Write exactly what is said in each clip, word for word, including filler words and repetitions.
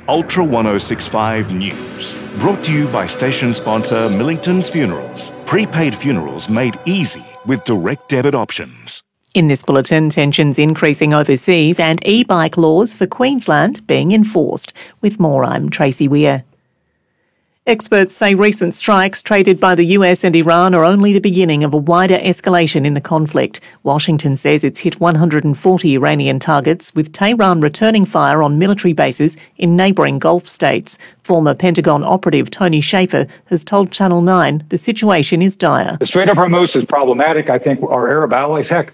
Ultra ten sixty-five News. Brought to you by station sponsor Millington's Funerals. Prepaid funerals made easy with direct debit options. In this bulletin, tensions increasing overseas and e-bike laws for Queensland being enforced. With more, I'm Tracy Weir. Experts say recent strikes traded by the U S and Iran are only the beginning of a wider escalation in the conflict. Washington says it's hit one hundred forty Iranian targets, with Tehran returning fire on military bases in neighbouring Gulf states. Former Pentagon operative Tony Shaffer has told Channel nine the situation is dire. The Strait of Hormuz is problematic. I think our Arab allies, heck,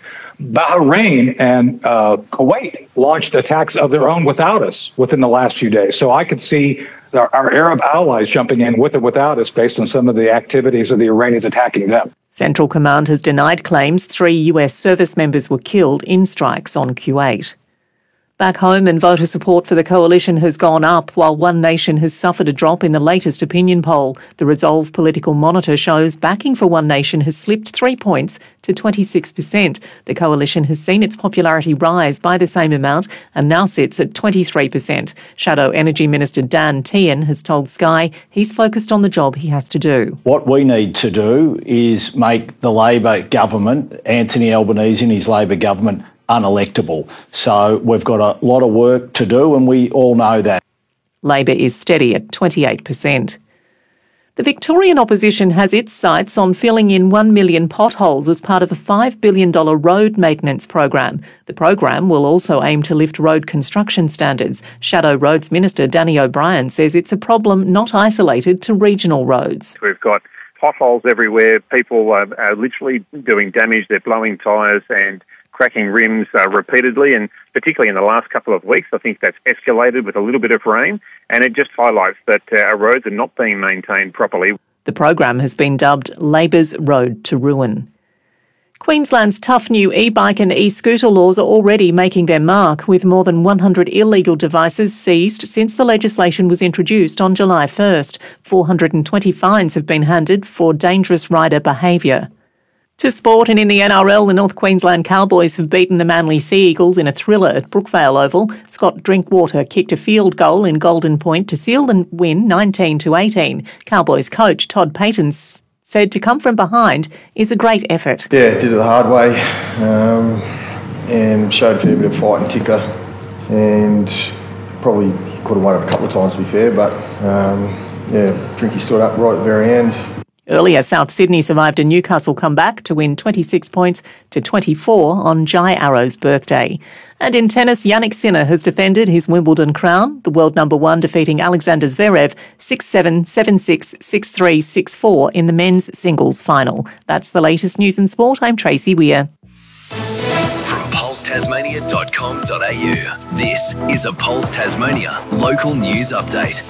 Bahrain and uh, Kuwait launched attacks of their own without us within the last few days. So I could see our, our Arab allies jumping in with or without us based on some of the activities of the Iranians attacking them. Central Command has denied claims three U S service members were killed in strikes on Kuwait. Back home, and voter support for the coalition has gone up, while One Nation has suffered a drop in the latest opinion poll. The Resolve Political Monitor shows backing for One Nation has slipped three points to twenty-six percent. The coalition has seen its popularity rise by the same amount and now sits at twenty-three percent. Shadow Energy Minister Dan Tehan has told Sky he's focused on the job he has to do. What we need to do is make the Labor government, Anthony Albanese and his Labor government, unelectable. So we've got a lot of work to do, and we all know that. Labor is steady at twenty-eight percent. The Victorian opposition has its sights on filling in one million potholes as part of a five billion dollars road maintenance program. The program will also aim to lift road construction standards. Shadow Roads Minister Danny O'Brien says it's a problem not isolated to regional roads. We've got potholes everywhere. People are, are literally doing damage. They're blowing tyres and cracking rims uh, repeatedly, and particularly in the last couple of weeks, I think that's escalated with a little bit of rain, and it just highlights that uh, our roads are not being maintained properly. The program has been dubbed Labor's Road to Ruin. Queensland's tough new e-bike and e-scooter laws are already making their mark, with more than one hundred illegal devices seized since the legislation was introduced on July first. four hundred twenty fines have been handed for dangerous rider behaviour. To sport, and in the N R L, the North Queensland Cowboys have beaten the Manly Sea Eagles in a thriller at Brookvale Oval. Scott Drinkwater kicked a field goal in Golden Point to seal the win nineteen to eighteen. Cowboys coach Todd Payton said to come from behind is a great effort. Yeah, did it the hard way um, and showed a fair bit of fight and ticker, and probably could have won it a couple of times to be fair, but um, yeah, Drinky stood up right at the very end. Earlier, South Sydney survived a Newcastle comeback to win twenty-six points to twenty-four on Jai Arrow's birthday. And in tennis, Jannik Sinner has defended his Wimbledon crown, the world number one defeating Alexander Zverev six seven, seven six, six three, six four in the men's singles final. That's the latest news and sport. I'm Tracy Weir. From pulse tasmania dot com dot a u, this is a Pulse Tasmania local news update.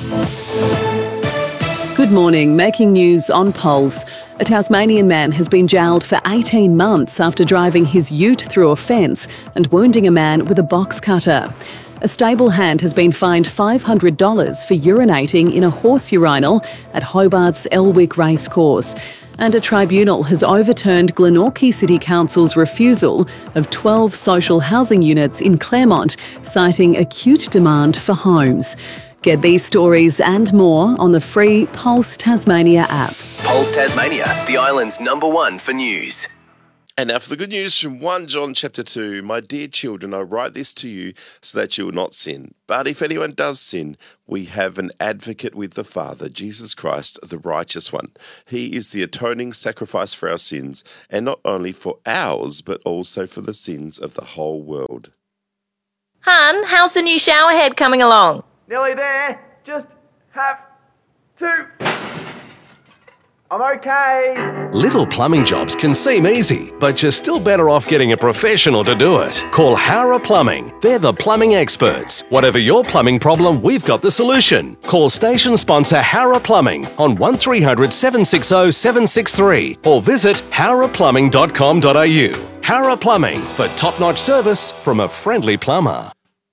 Good morning. Making news on Pulse. A Tasmanian man has been jailed for eighteen months after driving his ute through a fence and wounding a man with a box cutter. A stable hand has been fined five hundred dollars for urinating in a horse urinal at Hobart's Elwick Racecourse. And a tribunal has overturned Glenorchy City Council's refusal of twelve social housing units in Claremont, citing acute demand for homes. Get these stories and more on the free Pulse Tasmania app. Pulse Tasmania, the island's number one for news. And now for the good news from First John chapter two. My dear children, I write this to you so that you will not sin. But if anyone does sin, we have an advocate with the Father, Jesus Christ, the righteous one. He is the atoning sacrifice for our sins, and not only for ours, but also for the sins of the whole world. Hun, how's the new shower head coming along? Nearly there. Just have to. I'm okay. Little plumbing jobs can seem easy, but you're still better off getting a professional to do it. Call Howrah Plumbing. They're the plumbing experts. Whatever your plumbing problem, we've got the solution. Call station sponsor Howrah Plumbing on one three hundred, seven six zero, seven six three or visit howrah plumbing dot com dot a u. Howrah Plumbing for top-notch service from a friendly plumber.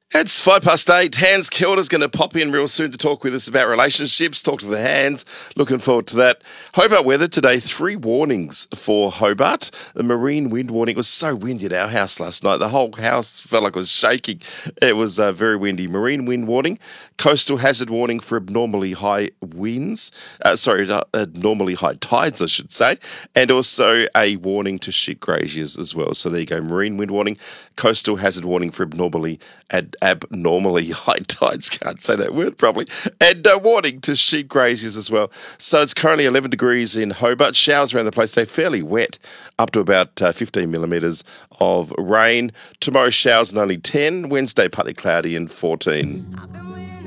It's five past eight. Hans Kelder's going to pop in real soon to talk with us about relationships, talk to the hands. Looking forward to that. Hobart weather today, three warnings for Hobart. The marine wind warning. It was so windy at our house last night. The whole house felt like it was shaking. It was uh, very windy. Marine wind warning. Coastal hazard warning for abnormally high winds. Uh, sorry, uh, abnormally high tides, I should say. And also a warning to ship graziers as well. So there you go. Marine wind warning. Coastal hazard warning for abnormally ad- abnormally high tides. Can't say that word properly. And uh, warning to sheep graziers as well. So it's currently eleven degrees in Hobart. Showers around the place. They're fairly wet, up to about uh, fifteen millimetres of rain. Tomorrow showers and only ten. Wednesday partly cloudy and fourteen.